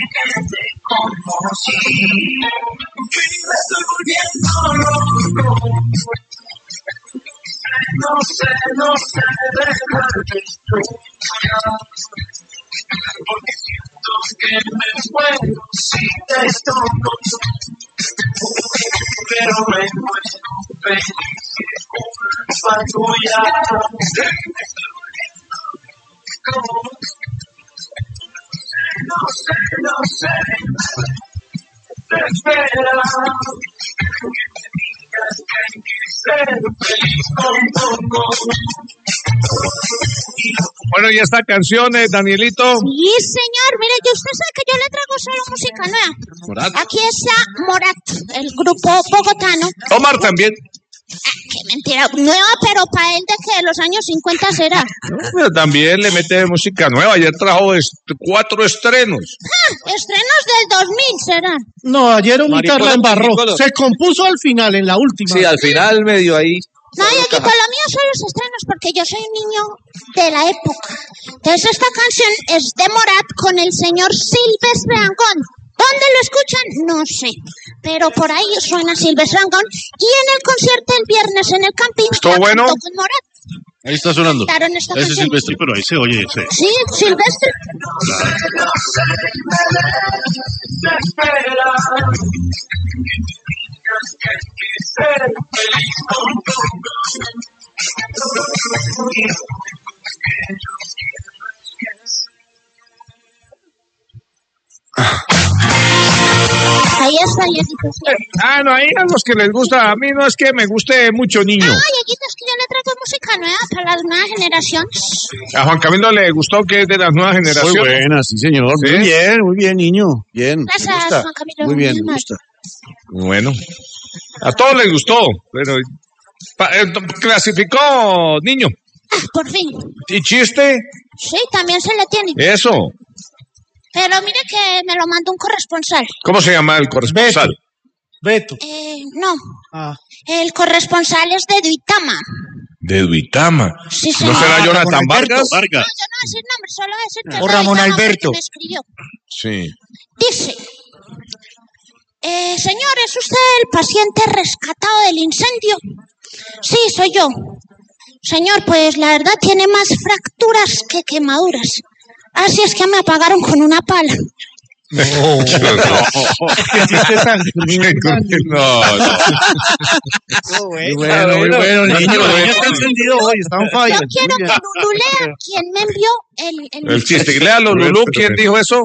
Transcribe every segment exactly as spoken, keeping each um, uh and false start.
No sé, no sé dejarte porque siento que me muero si te toco, pero me muero feliz culpa tuya. No sé, no sé, te espera que me digas que hay que ser feliz con poco. Bueno, y esta canción, eh, Danielito. Sí, señor. Mire, que usted sabe que yo le traigo solo música nueva. Morat. Aquí está Morat, el grupo bogotano. Omar también. Ah, qué mentira. Nueva, pero para él de que de los años cincuenta será. Pero también le mete música nueva. Ayer trajo est- cuatro estrenos. Ah, estrenos del dos mil será. No, ayer un Mariposa la embarró. multicolor. Se compuso al final, en la última. Sí, al final medio ahí. No, y aquí con lo mío son los estrenos porque yo soy un niño de la época. Entonces esta canción es de Morat con el señor Silvestre Dangond. ¿Dónde lo escuchan? No sé. Pero por ahí suena Silvestre Dangond. Y en el concierto el viernes en el camping. ¿Estuvo ya bueno? cantó con Morat. Ahí está sonando. Cantaron esta Ese es canción. Silvestre, pero ahí se oye ese. Sí, Silvestre. Ahí está, Dieguito. Ah, no, ahí a los que les gusta. A mí no es que me guste mucho niño. No, Dieguito, es que yo le traigo música nueva para las nuevas generaciones. A Juan Camilo le gustó que es de las nuevas Muy generaciones. buena, sí, señor. ¿Sí? Muy bien, muy bien, niño. Bien. me Gracias, gusta. Juan Camilo. Muy bien, Muy me mal. gusta. Bueno, a todos les gustó, pero pa- eh, clasificó niño. Ah, por fin. ¿Y chiste? Sí, también se le tiene. Eso. Pero mire que me lo mandó un corresponsal. ¿Cómo se llama el corresponsal? Beto. Eh, no, Ah. el corresponsal es de Duitama. De Duitama. Sí, ¿No señor. será No, Jonathan Ramón Alberto Vargas? Vargas. yo no voy a decir nombre, solo voy a decir que O es de Ramón Duitama Alberto. porque me escribió. Sí. Dice, eh, señor, ¿es usted el paciente rescatado del incendio? Sí, soy yo. Señor, pues la verdad tiene más fracturas que quemaduras. Así es que me apagaron con una pala. Qué chiste tan- No, no. Muy bueno, muy bueno, niño. El niño está encendido hoy, está on fire. Yo quiero Muy que bien. Lulu lea quién me envió el... el... El chiste. Léalo, Lulú. ¿Quién dijo eso?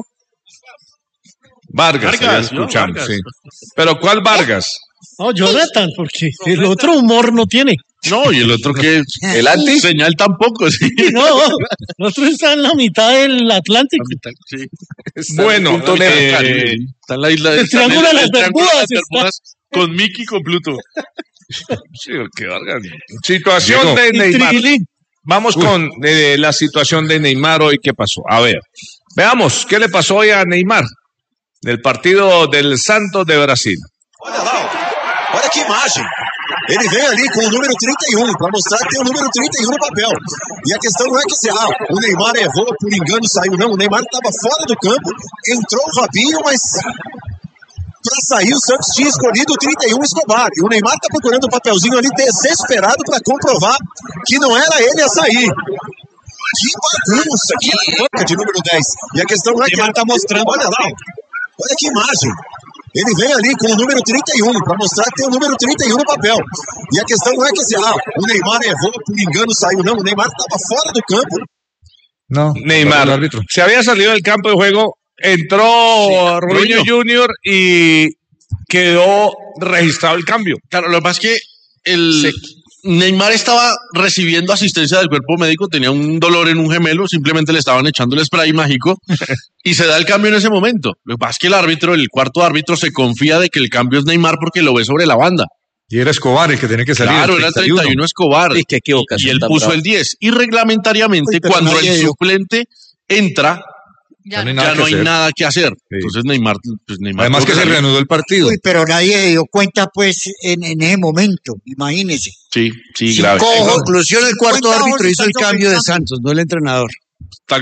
Vargas. Vargas, ya ¿no? escuchamos, Vargas. sí. ¿Pero cuál Vargas? No, Jonathan, porque el otro humor no tiene. No, y el otro que El anti. señal tampoco, sí. No, el otro está en la mitad del Atlántico. Sí. Bueno, Punto eh, Nero. Está en la isla el está en Triángulo de las Triángulo de las Bermudas está. Bermudas con Mickey y con Pluto. Sí, qué Vargas. Situación Llegó. de Y Neymar. Triguilín. Vamos con eh, la situación de Neymar hoy. ¿Qué pasó? A ver, veamos qué le pasó hoy a Neymar del partido del Santos de Brasil. Olha lá, ó. Olha que imagem. Ele vem ali com o número trinta e um para mostrar que tem o número trinta e um no papel. E a questão não é que se ah, o Neymar errou, por engano saiu, não. O Neymar estava fora do campo, entrou o Fabinho, mas para sair o Santos tinha escolhido o trinta e um Escobar. E o Neymar está procurando o papelzinho ali desesperado para comprovar que não era ele a sair. Que bagunça, que banca de número dez. E a questão não é que ele está mostrando. Olha lá, olha que imagem. Ele vem ali com o número trinta e um para mostrar que tem o número trinta e um no papel. E a questão não é que se ah, o Neymar errou, por engano saiu, não. O Neymar estava fora do campo. No, Neymar, árbitro. Se había salido del campo de juego, entró Robinho Junior y quedó registrado el cambio. Claro, lo que pasa es que el Neymar estaba recibiendo asistencia del cuerpo médico, tenía un dolor en un gemelo, simplemente le estaban echando el spray mágico y se da el cambio en ese momento. Lo que pasa es que el árbitro, el cuarto árbitro, se confía de que el cambio es Neymar porque lo ve sobre la banda. Y era Escobar el que tenía que salir. Claro, el era treinta y uno. treinta y uno Escobar. Y qué equivocación Y él tan puso brava. el diez. Y reglamentariamente, Uy, pero cuando nadie el dio. suplente entra, Ya no hay ya nada no que hay hacer. nada que hacer. Sí. Entonces Neymar, pues Neymar Además que tuvo se salir. reanudó el partido. Uy, pero nadie dio cuenta, pues, en, en ese momento. Imagínese. Sí, sí, Sí, grave. cojo. En conclusión, el cuarto Cuenta, árbitro Jorge, hizo el tanto cambio de pensando. Santos, no el entrenador. Tal cual.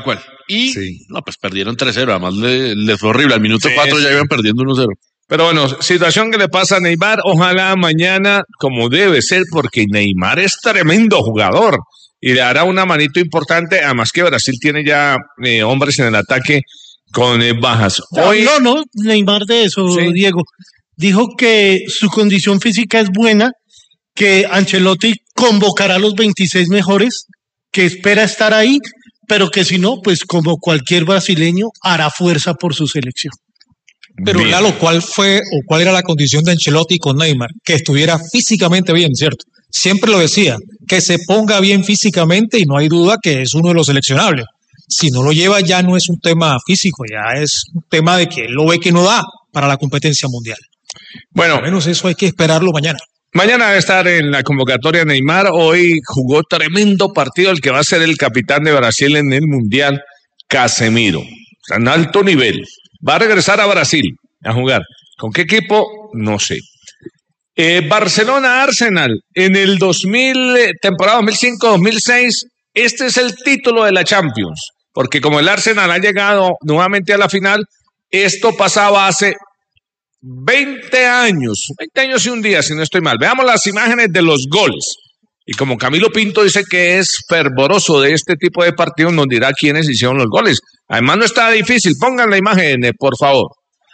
y sí. no, pues perdieron tres cero, además les le fue horrible, al minuto cuatro sí, ya iban perdiendo uno cero. Pero bueno, situación que le pasa a Neymar, ojalá mañana, como debe ser, porque Neymar es tremendo jugador y le hará una manito importante, además que Brasil tiene ya eh, hombres en el ataque con eh, bajas. Hoy... No, no, Neymar de eso, ¿sí? Diego, dijo que su condición física es buena, que Ancelotti convocará a los veintiséis mejores, que espera estar ahí, pero que si no, pues como cualquier brasileño, hará fuerza por su selección. Pero bien. Lalo, ¿cuál fue o cuál era la condición de Ancelotti con Neymar? Que estuviera físicamente bien, ¿cierto? Siempre lo decía, que se ponga bien físicamente y no hay duda que es uno de los seleccionables. Si no lo lleva ya no es un tema físico, ya es un tema de que él lo ve que no da para la competencia mundial. Bueno, al menos eso hay que esperarlo mañana. Mañana va a estar en la convocatoria Neymar. Hoy jugó tremendo partido el que va a ser el capitán de Brasil en el Mundial, Casemiro. Está en alto nivel. Va a regresar a Brasil a jugar. ¿Con qué equipo? No sé. Eh, Barcelona-Arsenal en el dos mil, temporada dos mil cinco dos mil seis. Este es el título de la Champions. Porque como el Arsenal ha llegado nuevamente a la final, esto pasaba hace veinte años, veinte años y un día, si no estoy mal. Veamos las imágenes de los goles. Y como Camilo Pinto dice que es fervoroso de este tipo de partidos, nos dirá quiénes hicieron los goles. Además no está difícil, pongan la imagen, por favor.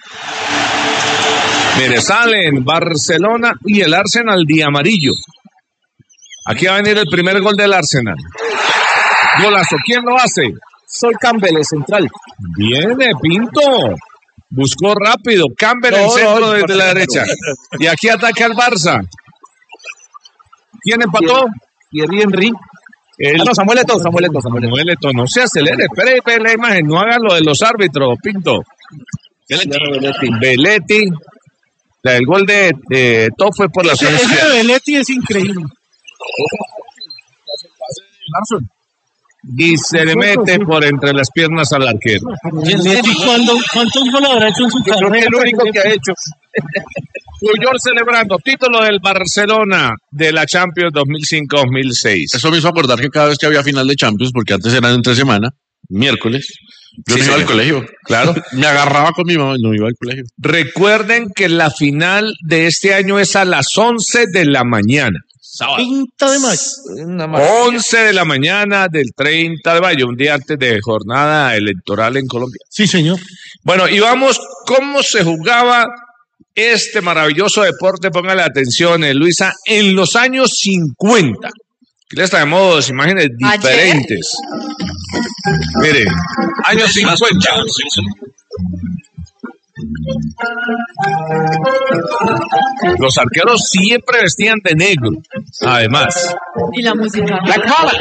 Mire, salen Barcelona y el Arsenal de amarillo. Aquí va a venir el primer gol del Arsenal. Golazo, ¿quién lo hace? Sol Campbell, el central. Viene Pinto. Buscó rápido, Campbell en no, centro no, desde la derecha. Y aquí ataca el Barça. ¿Quién empató? Thierry Henry. El... Ah, no, Samuel Eto'o, Samuel Eto'o, Samuel Eto'o. Samuel Eto'o, no se acelere, espere, espere la imagen, no hagan lo de los árbitros, Pinto. Belletti. Belletti. La, el gol de, de Eto'o fue por la zona izquierda. Ese de Belletti es increíble. Y se le mete por entre las piernas al arquero. ¿Cuántos goles habrá hecho en su carrera? Creo que el único que ha hecho. Puyol celebrando título del Barcelona de la Champions dos mil cinco dos mil seis. Eso me hizo acordar que cada vez que había final de Champions, porque antes eran entre semana, miércoles, yo sí, no iba sí. al colegio. Claro. Me agarraba con mi mamá y no iba al colegio. Recuerden que la final de este año es a las once de la mañana. treinta de mayo. once de la mañana del treinta de mayo, un día antes de jornada electoral en Colombia. Sí, señor. Bueno, y vamos, ¿cómo se jugaba este maravilloso deporte? Póngale atención, eh, Luisa, en los años cincuenta. Aquí les traemos imágenes diferentes. Ayer. Mire, años cincuenta. Los arqueros siempre vestían de negro, además. Y la música. La cara.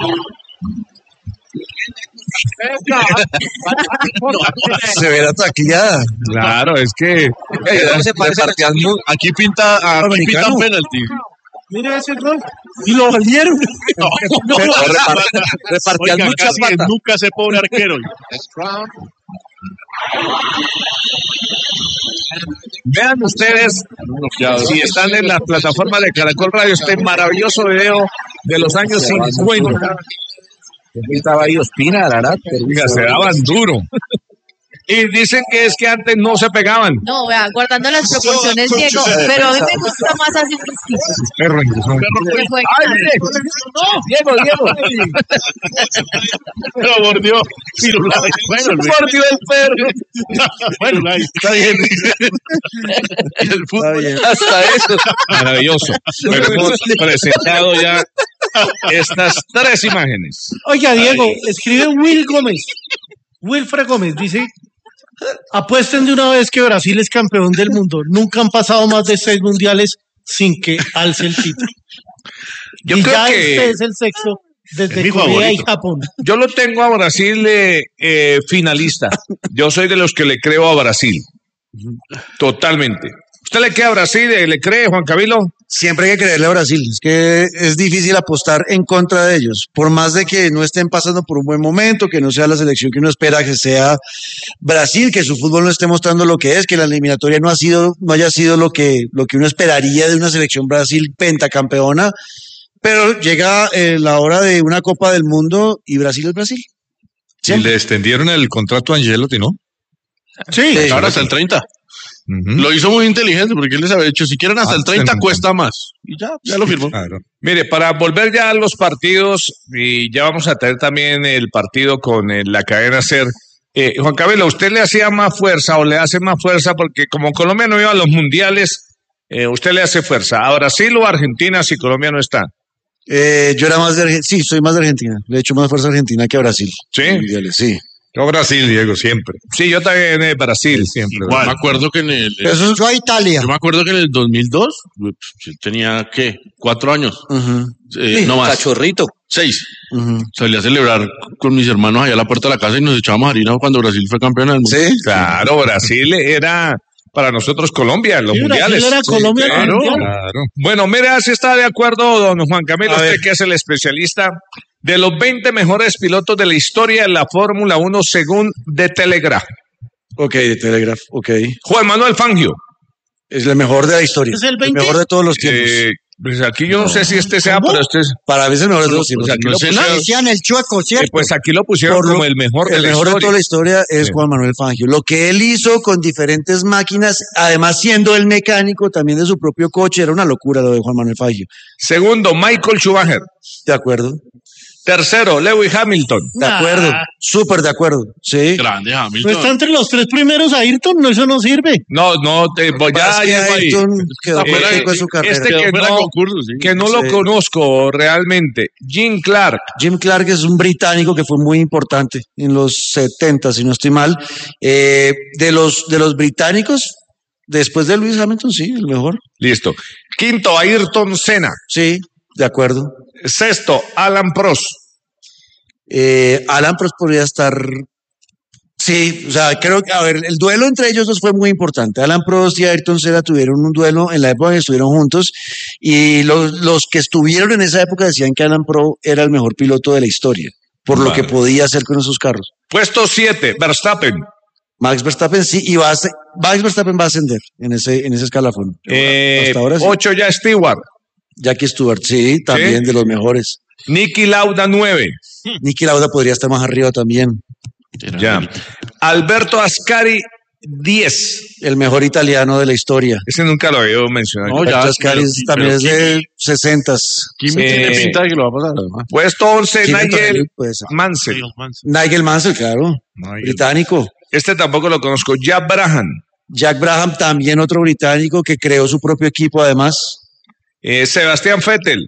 Se ve la taquillada. Claro, es que eh, se repartían, aquí pinta, aquí pinta penalti. Mire ese gol. Y lo valieron. No, no, no, repartían Oiga, muchas patas. Nunca se pobre arquero. Vean ustedes, si están en la plataforma de Caracol Radio, este maravilloso video de los años cincuenta. Estaba ahí Ospina, Ararat, Oiga, se daban duro. Y dicen que es que antes no se pegaban. No, vea, guardando las proporciones, Diego, pero a mí me gusta más así fresquito. Perro, perro. ¡Ay, Diego, Diego! Lo mordió. Bueno, mordió el perro. Bueno, está bien. El fútbol, hasta eso. Maravilloso. Pero hemos presentado ya estas tres imágenes. Oiga, Diego, escribe Will Gómez. Wilfred Gómez dice: apuesten de una vez que Brasil es campeón del mundo. Nunca han pasado más de seis mundiales sin que alce el título. Yo y creo ya que este es el sexto desde Corea y Japón. Yo lo tengo a Brasil eh, eh, finalista. Yo soy de los que le creo a Brasil. Totalmente. ¿Usted le cree a Brasil? ¿Le cree, Juan Camilo? Siempre hay que creerle a Brasil. Es que es difícil apostar en contra de ellos. Por más de que no estén pasando por un buen momento, que no sea la selección que uno espera que sea Brasil, que su fútbol no esté mostrando lo que es, que la eliminatoria no ha sido, no haya sido lo que, lo que uno esperaría de una selección Brasil pentacampeona. Pero llega eh, la hora de una Copa del Mundo y Brasil es Brasil. Y le extendieron el contrato a Ancelotti, ¿no? Sí. Ahora hasta el treinta. Uh-huh. Lo hizo muy inteligente porque él les había dicho, si quieren hasta ah, el treinta cuesta más. Y ya, ya lo firmó. Claro. Mire, para volver ya a los partidos, y ya vamos a tener también el partido con el, la cadena SER. Eh, Juan Camilo, ¿usted le hacía más fuerza o le hace más fuerza? Porque como Colombia no iba a los mundiales, eh, ¿usted le hace fuerza a Brasil o a Argentina si Colombia no está? Eh, yo era más de Argentina, sí, soy más de Argentina. Le he hecho más fuerza a Argentina que a Brasil. ¿Sí? Mundiales, sí. Yo Brasil, Diego, siempre. Sí, yo también en Brasil, siempre. Igual. Yo me acuerdo que en el... Eso es a Italia. Yo me acuerdo que en el dos mil dos, yo tenía, ¿qué? Cuatro años. Uh-huh. Eh, sí, no más. Cachorrito. Seis. Uh-huh. Salí a celebrar con mis hermanos allá a la puerta de la casa y nos echábamos harina cuando Brasil fue campeón del mundo. Sí, claro, Brasil era... Para nosotros Colombia, en los sí, mundiales. Era Colombia, sí, claro, claro. Bueno, mira si está de acuerdo don Juan Camilo, usted que es el especialista de los veinte mejores pilotos de la historia en la Fórmula uno según The Telegraph. Ok, The Telegraph, ok. Juan Manuel Fangio. Es el mejor de la historia. ¿Es el veinte? El mejor de todos los tiempos. Eh, pues aquí yo no, no sé si este sea, ¿cómo? pero este es... Para mí es el mejor de los tiempos. Pues aquí, lo pusieron, decían el chueco, ¿cierto? Eh, pues aquí lo pusieron Por lo, como el mejor de el la mejor historia. de toda la historia es sí. Juan Manuel Fangio. Lo que él hizo con diferentes máquinas, además siendo el mecánico también de su propio coche, era una locura lo de Juan Manuel Fangio. Segundo, Michael Schumacher. De acuerdo. Tercero, Lewis Hamilton. De acuerdo, ah. súper de acuerdo, sí. Grande Hamilton. No está entre los tres primeros Ayrton, no, eso no sirve. No, no, te, voy ya llego ahí. Quedó fuera eh, de su carrera. Este que no, concurso, sí. que no sí. lo conozco realmente. Jim Clark. Jim Clark es un británico que fue muy importante en los setenta, si no estoy mal. Eh, de los de los británicos, después de Lewis Hamilton, sí, el mejor. Listo. Quinto, Ayrton Senna. Sí, de acuerdo. Sexto, Alan Prost. Eh, Alan Prost podría estar, sí, o sea, creo que, a ver, el duelo entre ellos dos fue muy importante. Alan Prost y Ayrton Senna tuvieron un duelo en la época en que estuvieron juntos y los, los que estuvieron en esa época decían que Alan Prost era el mejor piloto de la historia, por vale. lo que podía hacer con esos carros. Puesto siete, Verstappen. Max Verstappen sí, y va a, Max Verstappen va a ascender en ese, en ese escalafón. Eh, Hasta ahora sí. Ocho, ya Stewart. Jackie Stewart, sí, también ¿sí? de los mejores. Niki Lauda, nueve. Niki Lauda podría estar más arriba también. Ya. Alberto Ascari, diez. El mejor italiano de la historia. Ese nunca lo había mencionado. No, Alberto Ascari es, también es de sesentas. Kimi tiene pinta de que lo va a pasar. Puesto once, Nigel Mansell. Nigel Mansell, claro. Nigel. Británico. Este tampoco lo conozco. Jack Brabham. Jack Brabham, también otro británico que creó su propio equipo, además. Eh, Sebastián Vettel.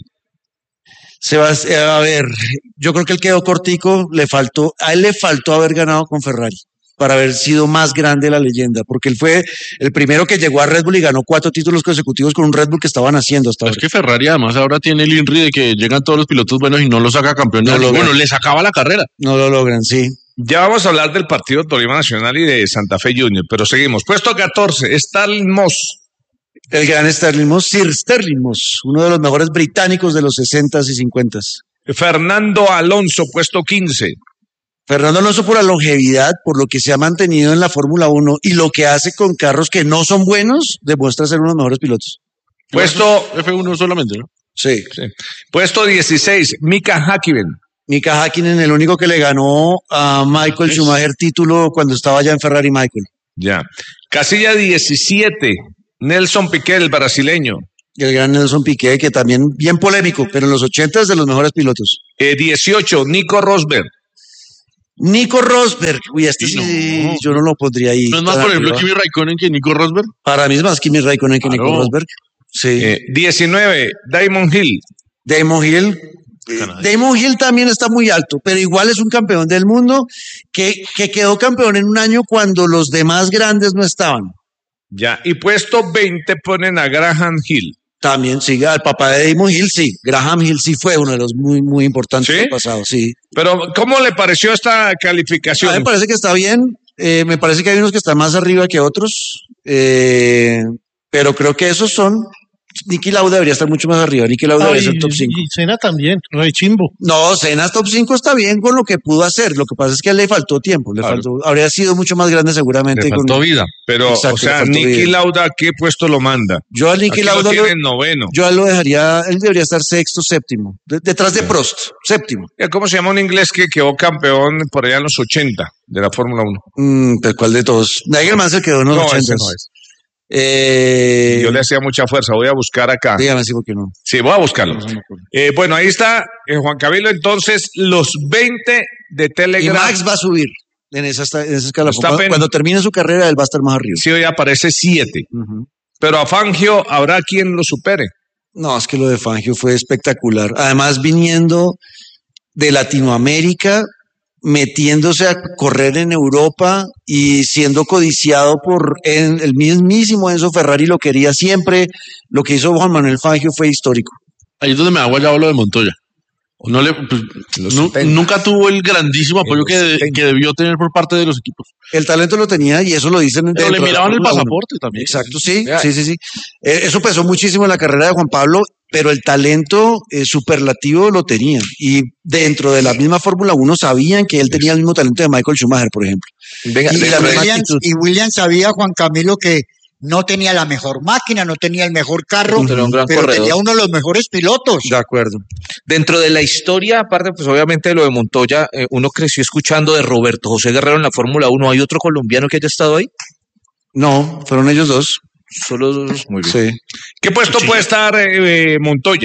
Sebastián, a ver, yo creo que él quedó cortico, le faltó, a él le faltó haber ganado con Ferrari para haber sido más grande la leyenda, porque él fue el primero que llegó a Red Bull y ganó cuatro títulos consecutivos con un Red Bull que estaban haciendo hasta es ahora. Es que Ferrari además ahora tiene el INRI de que llegan todos los pilotos buenos y no los saca campeón de no bueno, les acaba la carrera. No lo logran, sí. Ya vamos a hablar del partido Tolima Nacional y de Santa Fe Junior, pero seguimos. Puesto catorce, Stalin Moss. El gran Sterling Moss, Sir Sterling Moss, uno de los mejores británicos de los sesentas y cincuentas. Fernando Alonso, puesto quince. Fernando Alonso por la longevidad, por lo que se ha mantenido en la Fórmula uno y lo que hace con carros que no son buenos, demuestra ser uno de los mejores pilotos. Puesto F uno solamente, ¿no? Sí. sí. Puesto dieciséis, Mika Häkkinen. Mika Häkkinen, el único que le ganó a Michael Schumacher título cuando estaba ya en Ferrari Michael. Ya. Casilla diecisiete, Nelson Piquet, el brasileño. El gran Nelson Piquet, que también bien polémico, pero en los ochenta es de los mejores pilotos. Eh, dieciocho, Nico Rosberg. Nico Rosberg, uy, este sí, sí no. yo no lo pondría ahí. ¿No es más, por ejemplo, Kimi Raikkonen que Nico Rosberg? Para mí es más Kimi Raikkonen que claro. Nico Rosberg. Sí. Eh, diecinueve, Damon Hill. Damon Hill. Damon Hill también está muy alto, pero igual es un campeón del mundo que, que quedó campeón en un año cuando los demás grandes no estaban. Ya, y puesto veinte ponen a Graham Hill. También, sí, al papá de Damon Hill, sí. Graham Hill sí fue uno de los muy, muy importantes ¿Sí? del pasado, sí. Pero, ¿cómo le pareció esta calificación? A mí me parece que está bien. Eh, me parece que hay unos que están más arriba que otros. Eh, pero creo que esos son. Niki Lauda debería estar mucho más arriba. Niki Lauda Ay, debería ser top cinco. Y Senna también, re chimbo. No, Senna top cinco está bien con lo que pudo hacer. Lo que pasa es que le faltó tiempo. Le Claro. faltó, habría sido mucho más grande seguramente. Le faltó con- vida. Pero, Exacto, o sea, le faltó Niki vida. Lauda, ¿a qué puesto lo manda? Yo a Niki Aquí Lauda lo lo- tiene en noveno. Yo a él lo dejaría, él debería estar sexto, séptimo. De- detrás de Prost, séptimo. ¿Cómo se llama un inglés que quedó campeón por allá en los ochenta de la Fórmula uno? Mm, ¿pero cuál de todos? Nagelman se quedó en los No, ese ochentas. no es. Eh, Yo le hacía mucha fuerza, voy a buscar acá. Dígame si, ¿por qué no? Sí, voy a buscarlo. Eh, bueno, ahí está, eh, Juan Camilo, entonces, los veinte de Y Telegram. Max va a subir en esa, esta- en esa escala. Está Cuando, pen- cuando termine su carrera, él va a estar más arriba. Sí, hoy aparece siete. Pero a Fangio habrá quien lo supere. No, es que lo de Fangio fue espectacular. Además, viniendo de Latinoamérica, metiéndose a correr en Europa y siendo codiciado por en- el mismísimo Enzo Ferrari, lo quería siempre. Lo que hizo Juan Manuel Fangio fue histórico. Ahí es donde me da guayabo lo de Montoya. No le, pues, nu- nunca tuvo el grandísimo apoyo que, que debió tener por parte de los equipos. El talento lo tenía y eso lo dicen. Pero dentro le de la miraban el Fórmula uno. pasaporte también. Exacto, sí, sí, sí, sí. Eh, eso pesó muchísimo en la carrera de Juan Pablo, pero el talento eh, superlativo lo tenía. Y dentro de la misma Fórmula uno sabían que él tenía el mismo talento de Michael Schumacher, por ejemplo. Venga, y, y, la misma Williams, actitud. y Williams sabía, Juan Camilo, que no tenía la mejor máquina, no tenía el mejor carro, Pero un gran pero corredor. tenía uno de los mejores pilotos. De acuerdo. Dentro de la historia, aparte, pues obviamente de lo de Montoya, eh, uno creció escuchando de Roberto José Guerrero en la Fórmula uno. ¿Hay otro colombiano que haya estado ahí? No, fueron ellos dos. Solo dos. Muy bien. Sí. ¿Qué puesto puede estar eh, Montoya?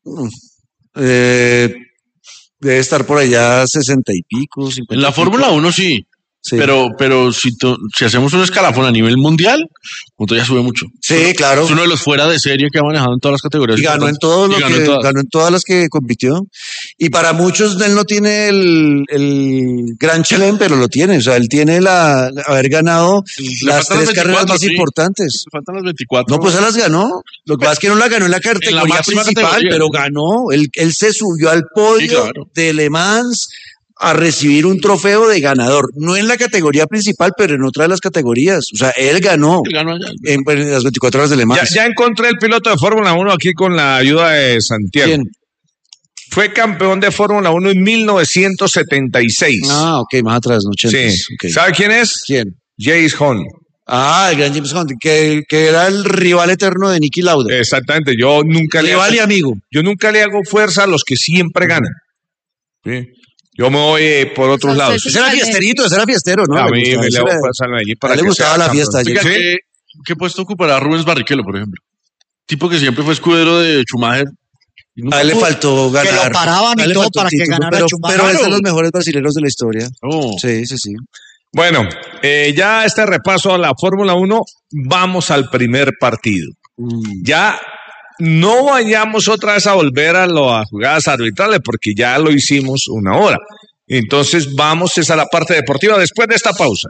Eh, debe estar por allá sesenta y pico. cincuenta En la y pico. Fórmula uno sí. Sí. Pero, pero si, to- si hacemos un escalafón a nivel mundial, Montoya sube mucho. Sí, claro. Es uno de los fuera de serie que ha manejado en todas las categorías. Y ganó en importantes. todo lo Y ganó que en todas. ganó en todas las que compitió. Y para muchos él no tiene el, el gran challenge, pero lo tiene. O sea, él tiene la, la- haber ganado Le las faltan tres las carreras veinticuatro, más sí. importantes. Le faltan las veinticuatro. No, pues él las ganó. Lo que pasa es que no la ganó en la categoría máxima principal, categoría. pero ganó. Él, él se subió al podio Sí, claro. de Le Mans a recibir un trofeo de ganador. No en la categoría principal, pero en otra de las categorías. O sea, él ganó Él ganó allá. en, en las veinticuatro horas de Le Ya, Mans. ya encontré el piloto de Fórmula uno aquí con la ayuda de Santiago. ¿Quién? Fue campeón de Fórmula uno en mil novecientos setenta y seis. Ah, ok, más atrás, no ochentas. Sí. Ok. ¿Sabe quién es? ¿Quién? James Hunt. Ah, el gran James Hunt, que, que era el rival eterno de Niki Lauda. Exactamente. Yo nunca le Rival y amigo. Yo nunca le hago fuerza a los que siempre ganan. Sí. Yo me voy eh, por otros O sea, lados. sí, Ese era fiesterito, ese era fiestero, ¿no? a Le mí gustaba, me ese le hago era- fuerza a Medellín para a él le que gustaba sea la campeón. fiesta. Oiga, ¿Sí? ¿qué, qué puesto ocupará Rubens Barrichello, por ejemplo? Tipo que siempre fue escudero de Schumacher. Y nunca A él le pudo- faltó Que ganar. lo paraban A él y le todo faltó para que título, ganara pero, Schumacher. pero es de los mejores brasileños de la historia. Oh. Sí, sí, sí. Bueno, eh, ya este repaso a la Fórmula uno, vamos al primer partido. Mm. Ya no vayamos otra vez a volver a las jugadas arbitrales porque ya lo hicimos una hora. Entonces vamos es a la parte deportiva después de esta pausa.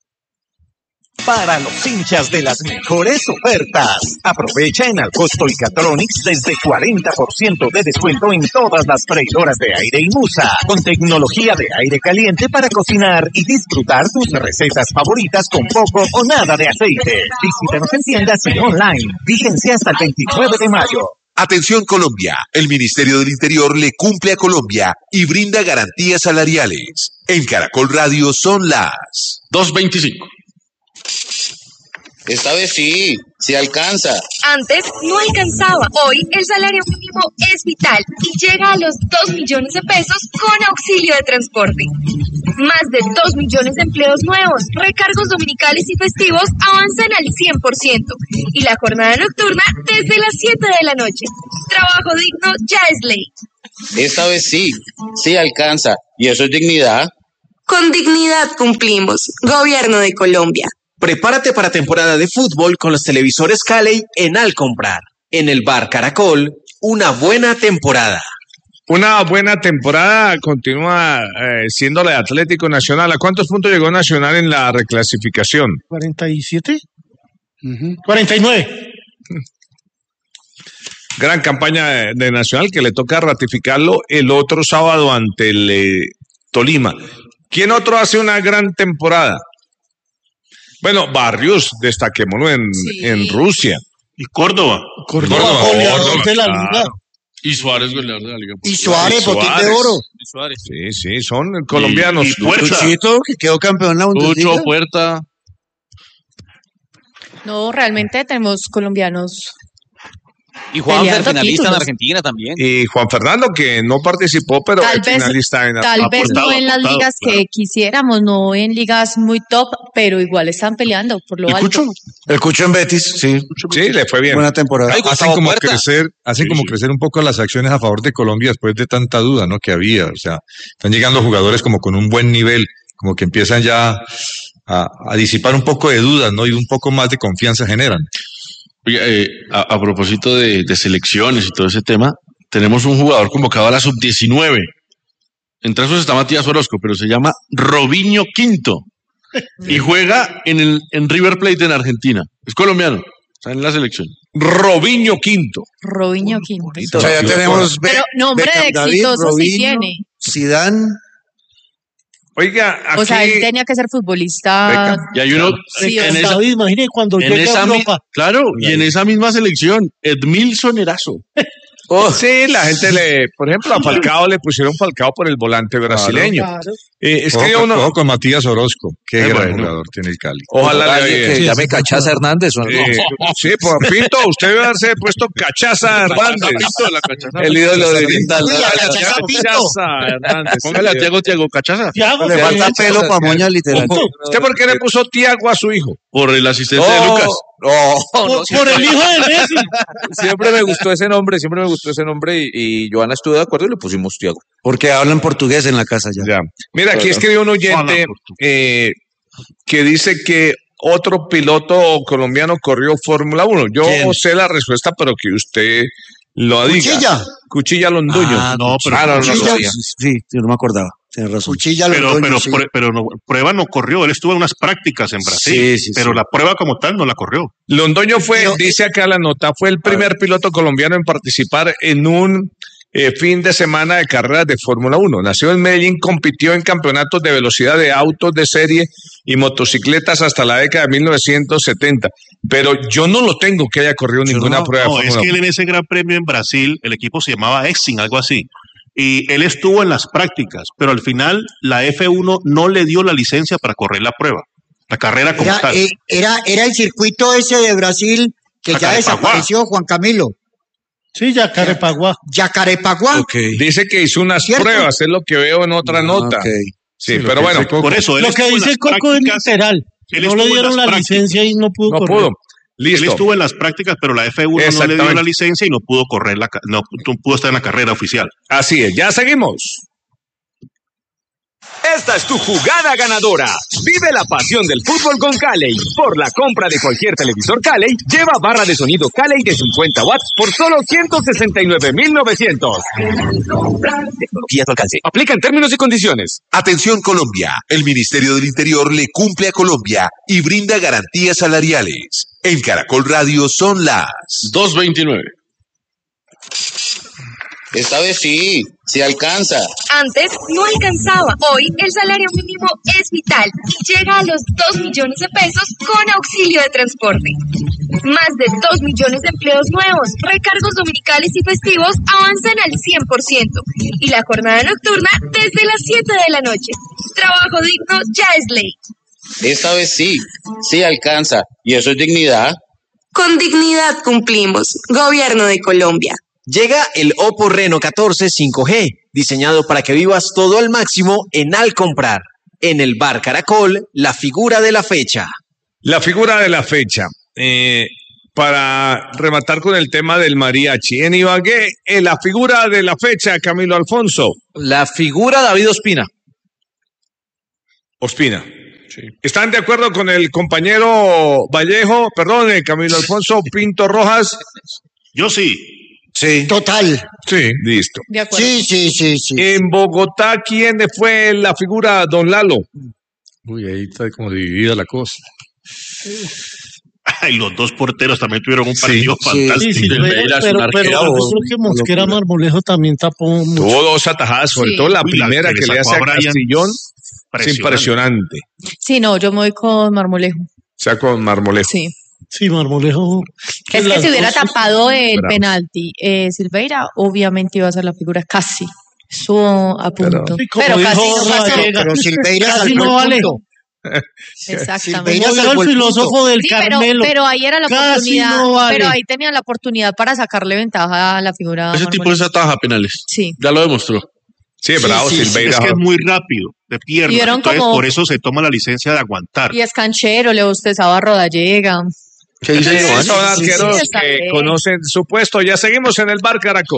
Para los hinchas de las mejores ofertas, aprovecha en Alcosto y Catronics desde cuarenta por ciento de descuento en todas las freidoras de aire y Musa, con tecnología de aire caliente para cocinar y disfrutar tus recetas favoritas con poco o nada de aceite. Visítanos en tiendas y online. Vigencia hasta el veintinueve de mayo. Atención Colombia, el Ministerio del Interior le cumple a Colombia y brinda garantías salariales. En Caracol Radio son las dos veinticinco. Esta vez sí, sí alcanza. Antes no alcanzaba. Hoy el salario mínimo es vital y llega a los dos millones de pesos con auxilio de transporte. Más de dos millones de empleos nuevos, recargos dominicales y festivos avanzan al cien por ciento y la jornada nocturna desde las siete de la noche. Trabajo digno ya es ley. Esta vez sí, sí alcanza. Y eso es dignidad. Con dignidad cumplimos. Gobierno de Colombia. Prepárate para temporada de fútbol con los televisores Cali en Al Comprar. En el Bar Caracol, una buena temporada. Una buena temporada continúa eh, siendo la de Atlético Nacional. ¿A cuántos puntos llegó Nacional en la reclasificación? ¿cuarenta y siete? cuarenta y nueve. Gran campaña de, de Nacional que le toca ratificarlo el otro sábado ante el eh, Tolima. ¿Quién otro hace una gran temporada? Bueno, Barrios, destaquémoslo en, Sí. en Rusia. Y Córdoba. Córdoba, Córdoba, goleador Córdoba, de la claro. liga. Y Suárez, goleador de la liga. Y Suárez, Y botín de Suárez. oro. Y Suárez. Sí, sí, son colombianos. Y- y Puerta. Luchito, que quedó campeón en la Bundesliga. Lucho, Puerta. No, realmente tenemos colombianos. Y Juan Peleando finalista en títulos. Argentina también. Y Juan Fernando, que no participó, pero Tal es vez- finalista en Tal vez Apuntado, no en las apuntado, ligas claro. que quisiéramos, no en ligas muy top, pero igual están peleando por lo ¿El alto. Cucho? El Cucho en Betis, sí. Sí, le fue bien. Buena temporada. Ay, Hacen Gustavo como Puerta. crecer, hacen Sí, como sí. crecer un poco las acciones a favor de Colombia después de tanta duda, ¿no? Que había. O sea, están llegando jugadores como con un buen nivel, como que empiezan ya a, a disipar un poco de dudas, ¿no? Y un poco más de confianza generan. Oiga, eh, a, a propósito de, de selecciones y todo ese tema, tenemos un jugador convocado a la sub diecinueve. Entre esos está Matías Orozco, pero se llama Robinho Quinto. Y juega en el en River Plate en Argentina. Es colombiano, está en la selección. Robinho Quinto. Robinho Quinto. O sea, ya tenemos Pero nombre de Beckham, David, exitoso sí Robinho, tiene. Zidane. Oiga, aquí... O sea, él tenía que ser futbolista. Y hay uno Sí, en esa, David, imagine cuando en llegue a esa mi- Europa. claro, y en esa misma selección, Edmilson Erazo. Oh, sí, la gente le, por ejemplo, a Falcao le pusieron Falcao por el volante brasileño. Claro. Eh, es Ojo que con- uno, ojo con Matías Orozco. Qué Eh, gran bueno. jugador tiene el Cali. ojalá Alguien le que sí, llame Cachaza Hernández. ¿o no? eh, sí, por Pinto, usted debe haberse puesto Cachaza Hernández. El ídolo de Lindal. Uy, a Cachaza Pinto. Cachaza Hernández. Póngale a Tiago Tiago Cachaza. Thiago, Le sí, falta sí, pelo para moña, literal. ¿Usted por qué le puso Tiago a su hijo? Por el asistente de Oh, Lucas. no, no, por, siempre, por el hijo de Messi. siempre me gustó ese nombre, siempre me gustó ese nombre y, y Joana estuvo de acuerdo y le pusimos Tiago. Porque hablan portugués en la casa ya. Ya. Mira, aquí escribió un oyente eh, que dice que otro piloto colombiano corrió Fórmula uno. Yo ¿Quién? sé la respuesta, pero que usted lo diga. Cuchilla. Cuchilla Londoño. Ah, No, pero Ah, no, no, no, Cuchilla. sabía. Sí, sí, no me acordaba. Tienes razón. Cuchilla Pero, Londoño, pero, sí. prue- pero no, prueba no corrió. Él estuvo en unas prácticas en Brasil. Sí, sí, pero sí. la prueba como tal no la corrió. Londoño fue, Pero- dice acá la nota, fue el primer piloto colombiano en participar en un eh, fin de semana de carreras de Fórmula uno. Nació en Medellín, compitió en campeonatos de velocidad de autos de serie y motocicletas hasta la década de mil novecientos setenta. Pero yo no lo tengo que haya corrido ninguna No, prueba no, de es Fórmula que él uno. en ese gran premio en Brasil, el equipo se llamaba Exin, algo así. Y él estuvo en las prácticas, pero al final la F uno no le dio la licencia para correr la prueba, la carrera como Era, tal. eh, era, era el circuito ese de Brasil que ya Jacarepaguá. desapareció, Juan Camilo. Sí, Yacarepaguá. Yacarepaguá. Dice que hizo unas ¿Cierto? pruebas, es lo que veo en otra nota. ok. Sí, Sí, lo pero que bueno, dice Coco. Por eso, él Lo que estuvo en dice las Coco es prácticas, literal. él No estuvo le en dieron las la prácticas. licencia y no pudo no correr. pudo. Él Listo. estuvo en las prácticas, pero la F uno no le dio Exactamente. la licencia y no pudo correr la, ca- no, no pudo estar en la carrera oficial. Así es, ya seguimos. Esta es tu jugada ganadora. Vive la pasión del fútbol con Calley. Por la compra de cualquier televisor Calley, lleva barra de sonido Calley de cincuenta watts por solo ciento sesenta y nueve mil novecientos. Tecnología a tu alcance. Aplica en términos y condiciones. Atención Colombia, el Ministerio del Interior le cumple a Colombia y brinda garantías salariales. En Caracol Radio son las dos veintinueve. Esta vez sí, sí alcanza. Antes no alcanzaba. Hoy el salario mínimo es vital y llega a los dos millones de pesos con auxilio de transporte. Más de dos millones de empleos nuevos, recargos dominicales y festivos avanzan al cien por ciento. Y la jornada nocturna desde las siete de la noche. Trabajo digno ya es ley. Esta vez sí, sí alcanza. Y eso es dignidad. Con dignidad cumplimos. Gobierno de Colombia. Llega el Oppo Reno catorce cinco G, diseñado para que vivas todo al máximo en Al Comprar. En el Bar Caracol, la figura de la fecha. La figura de la fecha. Eh, para rematar con el tema del mariachi. En Ibagué, eh, la figura de la fecha, Camilo Alfonso. La figura David Ospina. Ospina. ¿Están de acuerdo con el compañero Vallejo, perdón, eh, Camilo Alfonso Pinto Rojas? Yo sí. Sí. Total. Sí. Listo. De acuerdo. Sí, sí, sí, sí. En Bogotá, ¿quién fue la figura, don Lalo? Uy, ahí está como dividida la cosa. Y los dos porteros también tuvieron un Sí, partido sí, fantástico. Sí, sí, pero, Vera, pero, Arquero, pero yo vos, creo que Mosquera Marmolejo también tapó mucho. Tuvo dos atajadas, sobre Sí. todo la Uy, la primera que que, le le sacó hace a a Brian. Castillón. Es impresionante. Sí, no, yo me voy con Marmolejo. O sea, con Marmolejo. Sí. Sí, Marmolejo. Es que si hubiera tapado el Bravo. penalti eh, Silveira, obviamente iba a ser la figura casi. Estuvo a punto. Sí, como Pero dijo casi no pasó. Rodallega, Pero Silveira casi salvó no el vale. punto. Exactamente. Silveira Como dijo salvó el el filósofo punto. del Sí, pero, Carmelo. pero ahí era la Casi oportunidad. no vale. Pero ahí tenían la oportunidad para sacarle ventaja a la figura. Ese tipo Marmolejo. les ataja penales. Sí. Ya lo demostró. Sí, bravo, sí, sí, Silveira. Es que es muy rápido, de pierna. Y vieron Entonces, como- por eso se toma la licencia de aguantar. Y es canchero, le bostezaba a Rodallega. ¿Qué dice Sí, Giovanni? son arqueros Sí, está que bien. conocen su puesto. Ya seguimos en el Bar Caracol.